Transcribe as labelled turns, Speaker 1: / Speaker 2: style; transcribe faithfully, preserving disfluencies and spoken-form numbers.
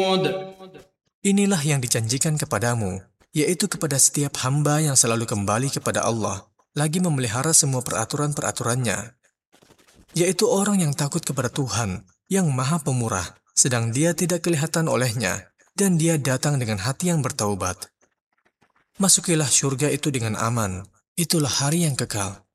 Speaker 1: Inilah yang dijanjikan kepadamu, yaitu kepada setiap hamba yang selalu kembali kepada Allah, lagi memelihara semua peraturan-peraturannya, yaitu orang yang takut kepada Tuhan, yang Maha Pemurah, sedang dia tidak kelihatan olehnya, dan dia datang dengan hati yang bertaubat. Masukilah syurga itu dengan aman, itulah hari yang kekal.